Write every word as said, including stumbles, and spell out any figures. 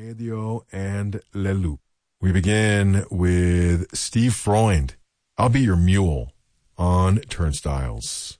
Radio and Le Loop. We begin with Steve Freund, I'll Be Your Mule on Turnstiles.